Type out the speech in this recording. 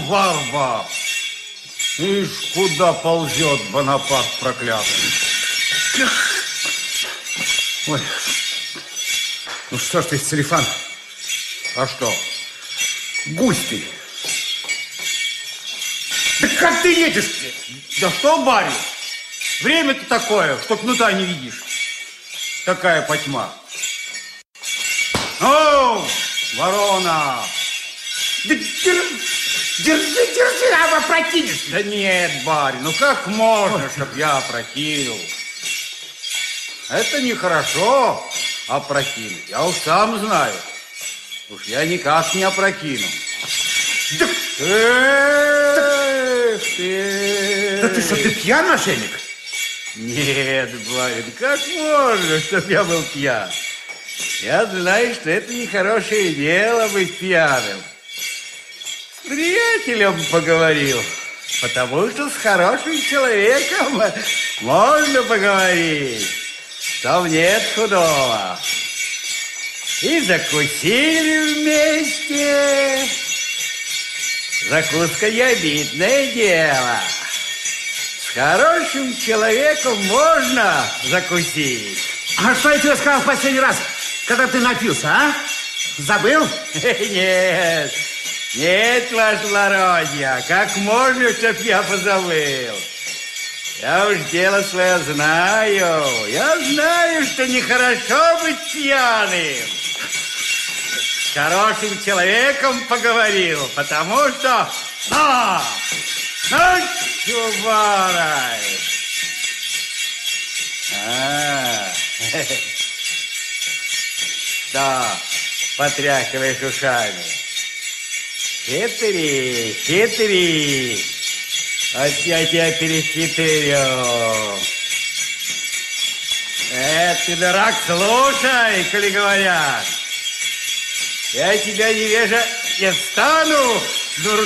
варвар! Ишь, куда ползет Бонапарт проклятый. Ой, ну что ж ты, Целифан? А что? Гусь ты. Да как ты едешь-то? Да что, барин? Время-то такое, что кнута не видишь. Такая потьма. О, ворона! Да держи, а опрокинешь. Да нет, барин, ну как можно, чтоб я опрокинул? Это нехорошо опрокинуть. Я уж сам знаю. Уж я никак не опрокину. Да, Эх да ты что, ты пьян, мошенник? Нет, барин, как можно, чтоб я был пьян? Я знаю, что это нехорошее дело быть пьяным. С приятелем поговорил, потому что с хорошим человеком можно поговорить. Там нет худого. И закусили вместе. Закуска не обидное дело. С хорошим человеком можно закусить. А что я тебе сказал в последний раз, когда ты напился, а? Забыл? Нет, нет, ваше благородие, как можно, чтоб я позабыл? Я уж дело свое знаю. Я знаю, что нехорошо быть пьяным. С хорошим человеком поговорил, потому что... чуварай! Да, потряхиваешь ушами. Хитри. Вот я тебя перехитрю. Ты, дурак, слушай, коли говорят. Я тебя, невежа, не стану,